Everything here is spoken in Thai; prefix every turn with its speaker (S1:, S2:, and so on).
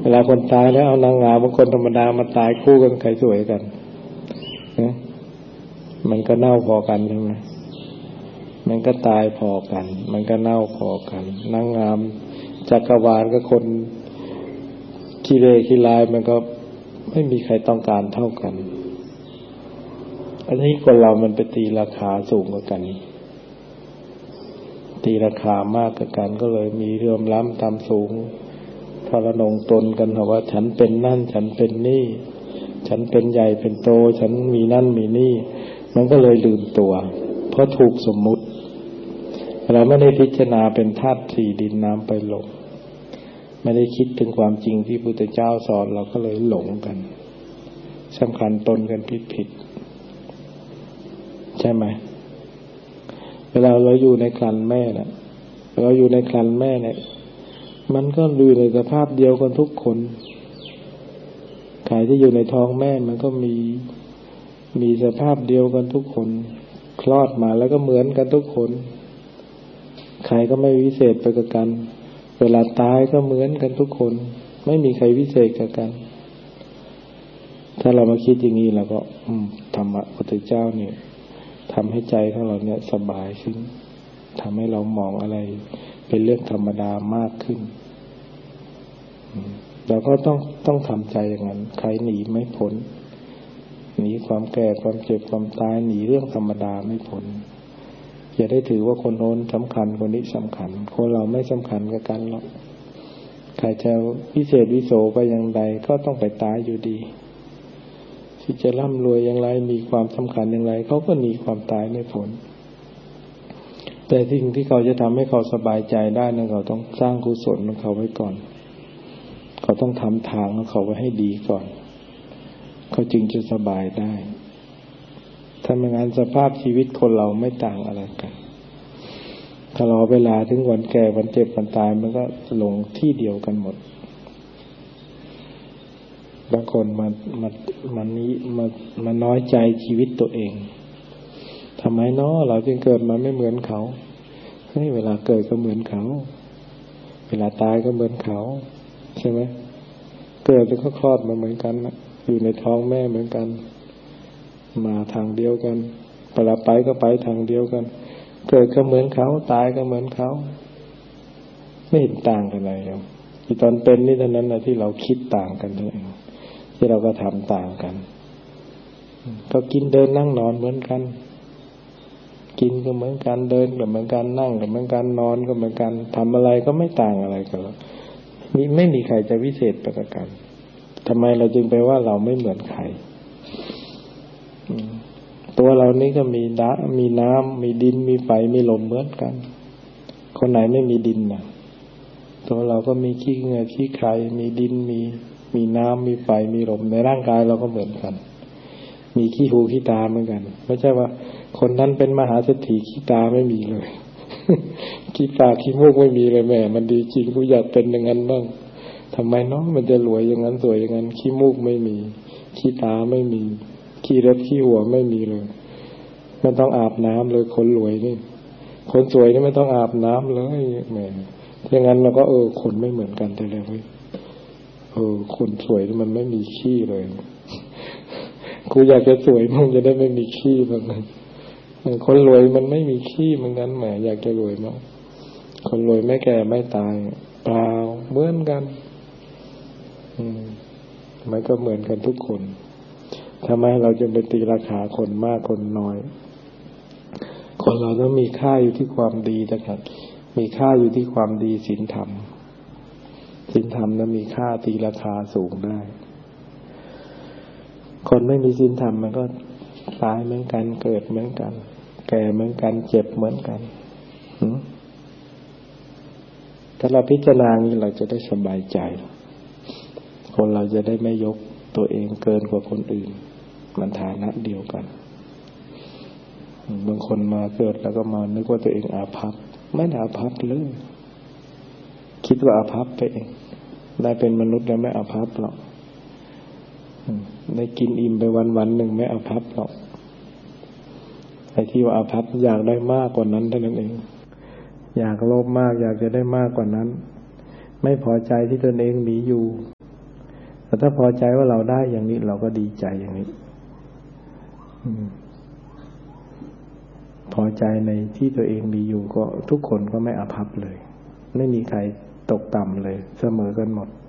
S1: เวลาคนตายแล้วเอานางงามบางคนธรรมดามาตายคู่กันใครสวยกันนะมันก็เน่าพอกันใช่ไหมมันก็ตายพอกันมันก็เน่าพอกันนางงามจักรวาลก็คนขี้เร่ขี้ลายมันก็ไม่มีใครต้องการเท่ากันอันนี้คนเรามันไปตีราคาสูงกว่ากันตีราคามากกว่ากันก็เลยมีเรื่อมล้ำตามสูงทรนงตนกันว่าฉันเป็นนั่นฉันเป็นนี่ฉันเป็นใหญ่เป็นโตฉันมีนั่นมีนี่มันก็เลยลืมตัวเพราะถูกสมมุติเราไม่ได้พิจารณาเป็นธาตุสี่ดินน้ำไฟลมไม่ได้คิดถึงความจริงที่พุทธเจ้าสอนเราก็เลยหลงกันสำคัญตนกันผิดใช่ไหมเวลาเราอยู่ในครรภ์แม่น่ะเราอยู่ในครรภ์แม่เนี่ยมันก็อยู่ในสภาพเดียวกันทุกคนใครที่อยู่ในท้องแม่มันก็มีสภาพเดียวกันทุกคนคลอดมาแล้วก็เหมือนกันทุกคนใครก็ไม่วิเศษไปกว่ากันเวลาตายก็เหมือนกันทุกคนไม่มีใครวิเศษกว่ากันถ้าเรามาคิดอย่างนี้แล้วก็ธรรมะพุทธเจ้าเนี่ยทำให้ใจของเราเนี่ยสบายขึ้นทำให้เรามองอะไรเป็นเรื่องธรรมดามากขึ้นเราก็ต้องทำใจอย่างนั้นใครหนีไม่พ้นหนีความแก่ความเจ็บความตายหนีเรื่องธรรมดาไม่พ้นอย่าได้ถือว่าคนโน้นสำคัญคนนี้สำคัญคนเราไม่สำคัญกับกันหรอกใครจะวิเศษวิโสไปอย่างใดก็ต้องไปตายอยู่ดีที่จะร่ำรวยอย่างไรมีความสำคัญอย่างไรเขาก็หนีความตายไม่พ้นแต่สิ่งที่เขาจะทำให้เขาสบายใจได้นั้นเขาต้องสร้างกุศลของเขาไว้ก่อนเขาต้องทำทางของเขาไว้ให้ดีก่อนเขาจึงจะสบายได้ถ้าไม่งั้นสภาพชีวิตคนเราไม่ต่างอะไรกันถ้ารอเวลาถึงวันแก่วันเจ็บวันตายมันก็ลงที่เดียวกันหมดบางคนมาน้อยใจชีวิตตัวเองทำไมเนาะเราจึงเกิดมาไม่เหมือนเขาเฮ้ยเวลาเกิดก็เหมือนเขาเวลาตายก็เหมือนเขาใช่ไหมเกิดแล้วก็คลอดมาเหมือนกันนะอยู่ในท้องแม่เหมือนกันมาทางเดียวกันเวลาไปก็ไปทางเดียวกันเกิดก็เหมือนเขาตายก็เหมือนเขาไม่เห็นต่างกันเลยที่ตอนเป็นนี่เท่านั้นนะที่เราคิดต่างกันเองที่เราก็ทำต่างกันก็กินเดินนั่งนอนเหมือนกันกินก็เหมือนกันเดินก็เหมือนกันนั่งก็เหมือนกันนอนก็เหมือนกันทำอะไรก็ไม่ต่างอะไรกันหรอกไม่มีใครจะวิเศษไปกว่ากันทำไมเราจึงไปว่าเราไม่เหมือนใครตัวเรานี่ก็มีน้ำมีดินมีไฟมีลมเหมือนกันคนไหนไม่มีดินนะตัวเราก็มีขี้เหงื่อขี้ใครมีดินมีน้ำมีไฟมีลมในร่างกายเราก็เหมือนกันมีขี้หูขี้ตาเหมือนกันไม่ใช่ว่าคนนั้นเป็นมหาเศรษฐีขี้ตาไม่มีเลย ขี้ปากขี้มูกไม่มีเลยแม่มันดีจริงกูอยากเป็นอย่างนั้นบ้างทำไมน้องมันจะรวยอย่างนั้นสวยอย่างนั้นขี้มูกไม่มีขี้ตาไม่มีขี้เล็บขี้หัวไม่มีเลยไม่ต้องอาบน้ำเลยคนรวยนี่คนสวยนี่ไม่ต้องอาบน้ำเลยแม่อย่างนั้นเราก็คนไม่เหมือนกันแต่แล้วคนสวยมันไม่มีขี้เลยกูอยากจะสวยมั่งจะได้ไม่มีขี้บ้างคนรวยมันไม่มีขี้เหมือนกันแหมอยากจะรวยมั่งคนรวยไม่แก่ไม่ตายเปล่าเหมือนกันมันก็เหมือนกันทุกคนทำไมเราจะไปตีราคาคนมากคนน้อยคนเราต้องมีค่าอยู่ที่ความดีนะครับมีค่าอยู่ที่ความดีศีลธรรมนั้นมีค่าตีราคาสูงได้คนไม่มีศีลธรรมมันก็ตายเหมือนกันเกิดเหมือนกันแก่เหมือนกันเจ็บเหมือนกันถ้าเราพิจารณานี้เราจะได้สบายใจคนเราจะได้ไม่ยกตัวเองเกินกว่าคนอื่นมันฐานะเดียวกันบางคนมาเกิดแล้วก็มานึกว่าตัวเองอาภัพไม่ได้อาภัพเลยคิดว่าอาภัพไปเองได้เป็นมนุษย์แล้วไม่อาภัพหรอกได้กินอิ่มไปวันๆหนึ่งไม่อาภัพหรอกไอ้ที่ว่าอาภัพอยากได้มากกว่านั้นเท่านั้นเองอยากโลภมากอยากจะได้มากกว่านั้นไม่พอใจที่ตนเองมีอยู่ถ้าพอใจว่าเราได้อย่างนี้เราก็ดีใจอย่างนี้พอใจในที่ตัวเองมีอยู่ก็ทุกคนก็ไม่อภัพเลยไม่มีใครตกต่ำเลยเสมอกันหมด